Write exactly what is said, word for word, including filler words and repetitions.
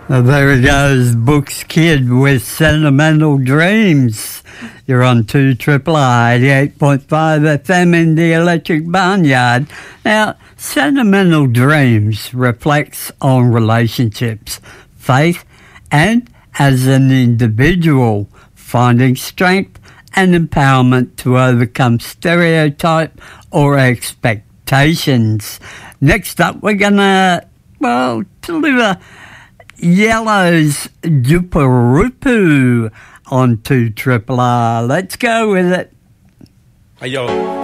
Well, there he goes, Books Kid with Sentimental Dreams. You're on two Triple I, eighty-eight point five F M in the Electric Barnyard. Now, Sentimental Dreams reflects on relationships, faith, and as an individual, finding strength and empowerment to overcome stereotype or expectations. Next up, we're gonna, well, deliver Yellow's Duparupu on two Triple R. Let's go with it. Hey, yo.